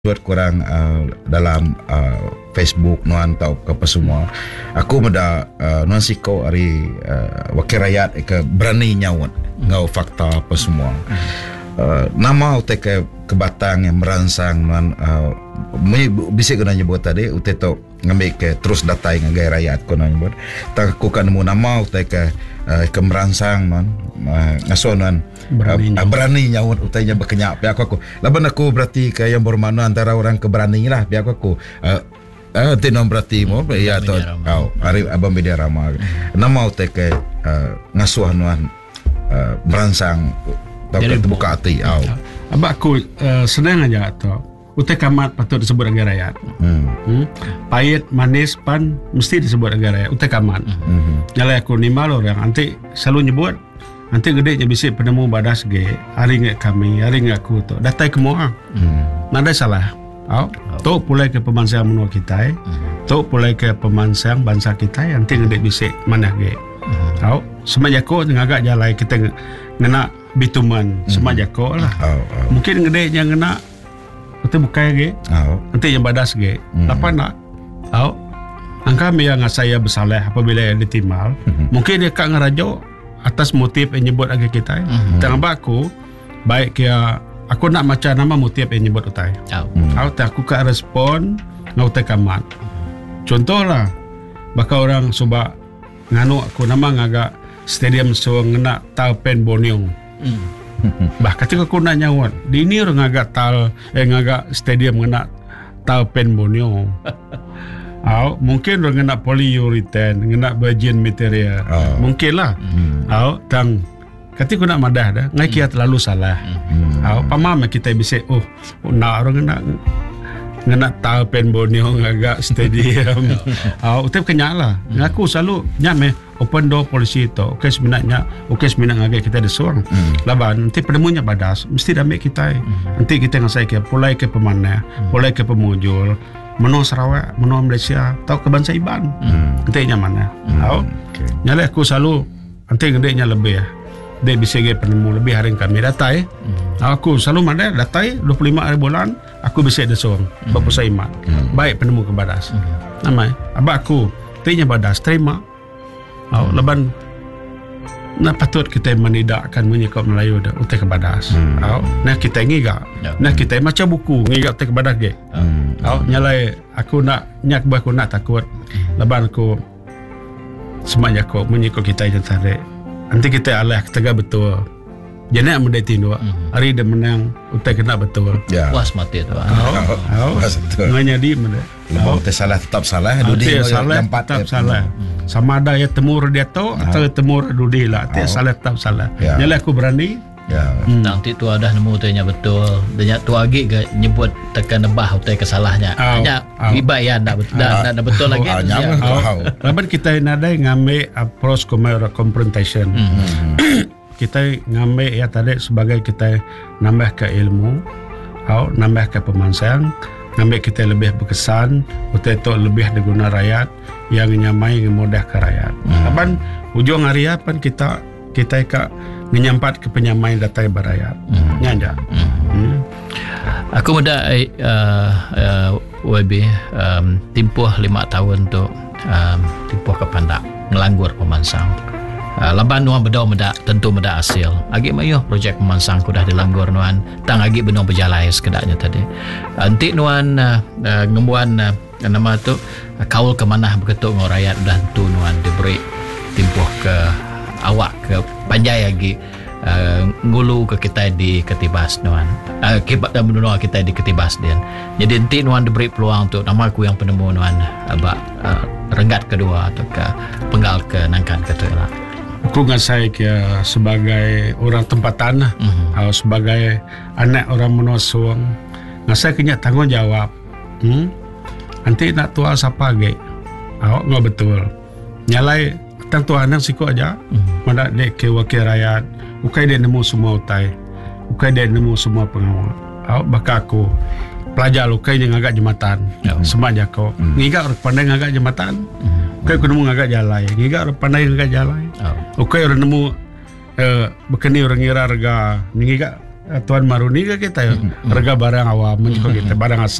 buat kurang dalam Facebook nuan tau ke apa semua. Aku meda nuan siko ari wakil rakyat ke berani nyawat ngau fakta apa semua. Nama utai ke Batang yang merangsang nuan bisa kena nyebut tadi utai tu ngambil ke terus datai ngagai rakyat ko nuan nyebut. Tak aku kan nemu nama utai ke merangsang nuan ngaso nuan berani nyawut utainya berkenyak pihak aku. Laban aku berarti ke yang bermakna antara orang keberani lah pihak aku. Tinom berarti mo ya atau hari abang media ramah. Nama utai ke ngasuh nuan merangsang tau ke buka hati. Abang aku senang aja tu. Utai kamat patut disebut negara rakyat. Pahit, manis, pan mesti disebut negara rakyat. Utai kamat. Nyalai aku nimbal orang nanti selalu nyebut. Nanti gede je bisik penemu badas ge. Hari ngak kami, hari ngak aku tu. Datai kemua. Nada salah. Tu pulai ke pemansang menua kita. Tu pulai ke pemansang bangsa kita. Nanti gede bisik mana ge. Semajako ngagak jalai kita ngena bituman. Semajako lah. Mungkin gede yang ngena itu bukai ge. Nanti yang badas ge. Apa nak? Angka yang saya bersalah apabila yang ditimbal. Mungkin dia kak ngerajo atas motif yang nyebut lagi kita. Tengah aku baik kia aku nak macam nama motif yang nyebut utai. Aku kak respon ngau utai kamat. Contohlah bakal orang cuba nganu aku nama ngagak stadium so ngena tal pen Borneo. Bah ketika aku nak nyawat di ini orang ngagak stadium ngena tal pen Borneo. Mungkin orang kena polyurethane, kena bagian material. Mungkin lah. Tang ketika nak madah dah, ngai kia terlalu salah. Pamam kita bisa nak orang kena tahu pen Borneo agak stadium. Utip kenyak lah. Aku selalu nyame open door policy itu. Sebenarnya agak kita desuang. Laban nanti penemunya badas mesti damai kita. Nanti kita ngasai ke pulai ke pemanah, pulai ke pemujul. Menua Sarawak, menua Malaysia, tahu ke bangsa Iban. Nanti mana? Nyala aku selalu nanti gedenya lebih ya. Dia bisa ge penemu lebih hari kami datai. Aku selalu mana datai 25 hari bulan aku bisa desuang bapa iman. Baik penemu ke badas. Namai abak aku tinya badas terima. Leban nah patut kita menidakkan menyikap Melayu dah utai ke badas. Nah kita ngigak. Nah kita macam buku ngigak utai ke badas ge. Nyalai aku nak nyak bah aku nak takut. Leban aku semuanya aku menyikap kita yang tarik. Nanti kita alah ketega betul. Jangan mendai tindu. Hari dia menang utai kena betul. Was mati tu. Nganya di mana? Lepas salah tetap salah. Dudi salah tetap salah. Sama ada ya temur dia tahu atau temur dudi lah. Tiap salah tetap salah. Nyala aku berani. Nanti tu ada nemu tanya betul. Banyak tu lagi ke nyebut tekan nebah utai kesalahnya. Hanya ibai ya ndak betul lagi. Lepas kita nada ngambil approach confrontation. Kita ngambil ya tadi sebagai kita nambah ke ilmu, nambah ke pemansang, ngambil kita lebih berkesan, utai itu lebih diguna rakyat yang nyamai mudah ke rakyat. Kapan ujung hari apa kita ka menyampat ke penyamai datai berayat. Nyanda. Aku muda WB tempoh 5 tahun tu tempoh ke Pandak melanggur pemansang. Laban nuan bedau meda tentu meda hasil. Agi mayo projek pemansang ku dah dilanggur nuan. Tang agi benong berjalai sekedaknya tadi. Anti nuan ngembuan nama tu kaul ke mana begitu ngorayat dah tu nuan diberi tempoh ke awak ke panjai lagi ngulu ke kita di Ketibas nuan. Kibat dan menua kita di Ketibas dia. Jadi nanti nuan diberi peluang untuk nama aku yang penemu nuan abak renggat kedua atau ke penggal ke nangkan ketua. Aku ngasai ke sebagai orang tempatan atau sebagai anak orang menua suang. Ngasai kena tanggungjawab. Nanti nak tua siapa ge? Awak nggak betul. Nyalai tang tuan yang siko aja. Mana dek ke wakil rakyat. Ukai dia nemu semua utai. Ukai dia nemu semua pengawal. Awak bakal aku pelajar ukai yang agak jembatan. Semua kau. Ngigak orang pandai agak jembatan. Ukai aku nemu agak jalai. Ngigak orang pandai agak jalai. Ukai orang nemu berkeni orang ngira harga. Ngigak Tuan Maruni ke kita ya. Harga barang awam juga kita barang asal.